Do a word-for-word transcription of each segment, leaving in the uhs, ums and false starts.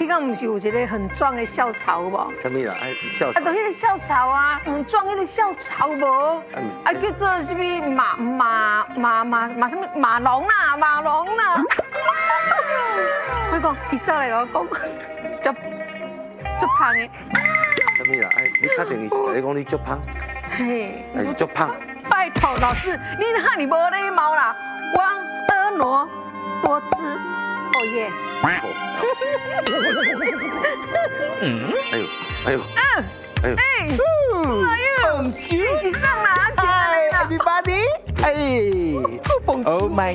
敢唔是有一个很壮的校草无？ 什么啦？哎，校啊，就迄个校草啊，很壮迄个校草无？啊，叫做什么马马马马马什么马龙啦，马龙啦。我讲，伊走来我讲，足足胖的。 什么啦？哎，你确定是你讲你足胖？ 嘿， 还是足胖？ 拜托老师，你看你无礼貌啦！我婀娜多姿，哦耶！ 嗯，哎呦，哎呦，哎呦， 哎，哎呦，你是上哪去啊 ？Everybody， 哎 ，Oh my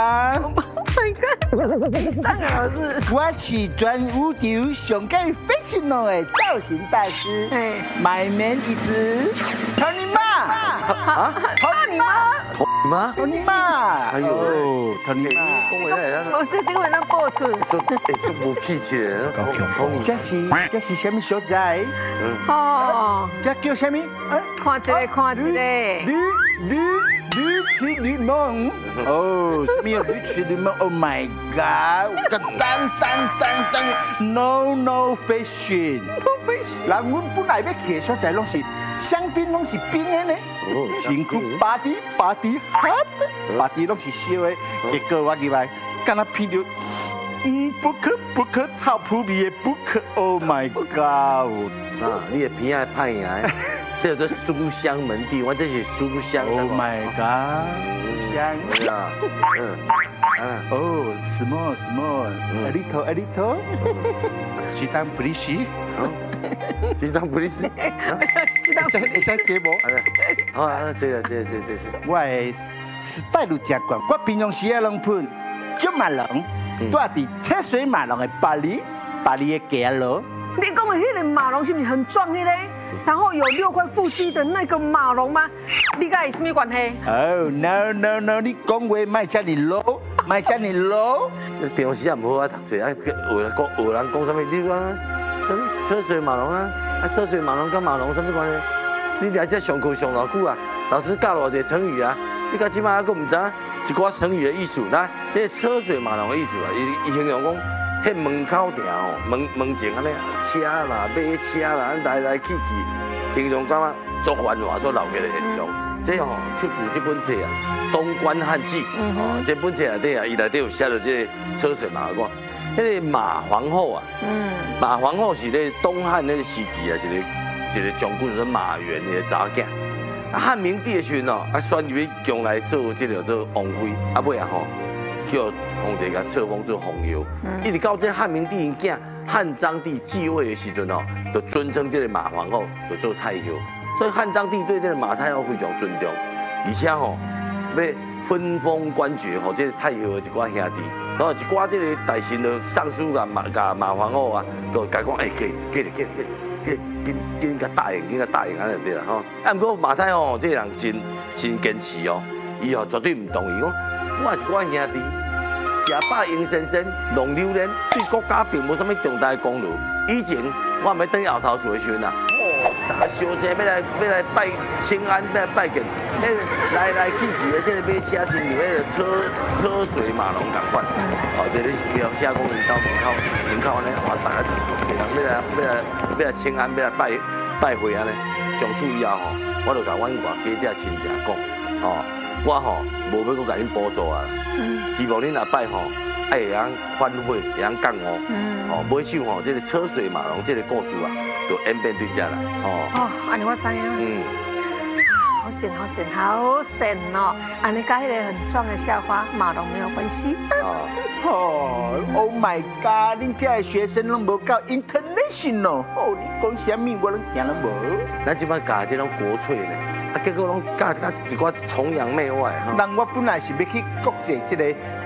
God！Oh my God！ 你上老师， 我是全宇宙上界 fashion 的造型大师。My name is Tony Ma。 啊 ？Tony Ma？ Tony Ma？ Tony Ma？ 哎呦 ，Tony Ma， 讲话来， 我是今晚那播出。 做哎都无气气的， 高强。这是这是什么所在？ 嗯。哦。 这叫什么？ 看一个，看一个。 绿绿绿曲柠檬。哦，什么有绿曲柠檬 ？Oh my God！ 当当当当 ，No No fashion。No fashion。人阮本来要去的所在拢是香槟，拢是冰的呢。身躯 body body hot，body 拢是烧的。结果我入来，敢若闻到，嗯，不可不可臭扑鼻的不可 ，Oh my God！ 啊，你的鼻仔歹赢，这叫做书香门第，我这是书香。 Oh my God！ 香。 对啊，嗯，啊， 哦 ，small small，a little a little， 是当不离是。是当不离是。会使加无？ 好啊，这个这个这个这个。 我的 style 真悬，我平常时的人品，叫马龙，住伫车水马龙的巴黎，巴黎的街路。 你讲的那个马龙是不是很壮的嘞？然后有六块腹肌的那个马龙吗？你跟有什么关系？ 哦 ，no no no， 你讲话卖遮尔 low， 卖遮尔 low。 平时也唔好啊，读册啊，有人讲有人讲什么？你讲什么车水马龙啊？啊，车水马龙跟马龙什么关系？你来这上课上偌久啊？老师教偌济成语啊？你到即摆还佫唔知一寡成语的意思？来，这车水马龙的意思啊，伊伊形容讲。迄门口埕哦，门门前安尼车啦、马车啦，来来去去，形容感觉足繁华所留下的现象。这吼出自这本册啊，《东关汉记》哦，这本册内底啊，伊内底有写到这车水马龙。迄个马皇后啊，嗯，马皇后是咧东汉那个时期啊，一个一个将军叫马援的查囝。啊，汉明帝的时阵哦，啊选入去将来做这个做王妃，啊尾啊吼。叫皇帝甲册封做皇后，一直到这汉明帝因囝汉章帝继位的时阵哦，就尊称这个马皇后就做太后，所以汉章帝对这个马太后非常尊重，而且吼要分封官爵，吼这个太后的一寡兄弟，然后一寡这个大臣就上书甲马甲马皇后啊，就甲讲，哎，给给给给给紧紧甲答应，紧甲答应安尼对啦吼。啊，不过马太后这个人真真坚持哦，伊哦绝对唔同意讲。我一寡兄弟，食饱营生生，弄榴莲，对国家并无什么重大的功劳。以前我还没等后头厝的时阵啊，哦，大小姐要来要来拜请安，要来拜见，那来来去去的这个马车，亲像那个车车水马龙同款。哦，这个描写讲因到门口门口安尼，哇，大家一人要来要来要来请安，要来拜拜会安尼。从此以后吼，我就甲阮外家这亲戚讲，哦。我吼无要阁甲恁补助啊，希望恁若摆吼爱会晓反悔，会晓讲哦，哦，买手吼，这个车水马龙这个故事啊，就演变对遮来，哦。 哦，安尼我知影。嗯。好神，好神，好神哦！安尼跟迄个很壮的校花马龙没有关系。 哦。哦 ，Oh my God！ 恁遮的学生拢无够 international， 哦，你讲啥物我拢听了无？ 咱即摆教这种国粹呢。啊，结果拢教教一寡崇洋媚外哈。 人我本来是要去国际这个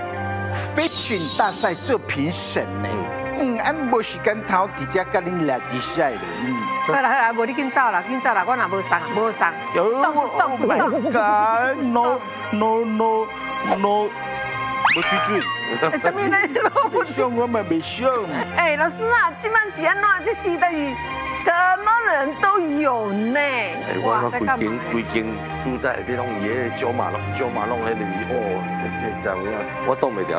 fashion 大赛做评审呢，嗯，俺无时间头伫遮甲恁来比赛了，嗯。 好啦好啦，无你紧走啦，紧走啦，我若无送，无送，送不送不送。 No no no no， 无水准。 什么呢？不上我嘛袂上。 哎，老师啊，今晚是安怎？这时代于什么人都有呢。 哎，我我规间规间所在，你拢伊迄九马龙九马龙迄里哦，这这怎样？我挡袂掉。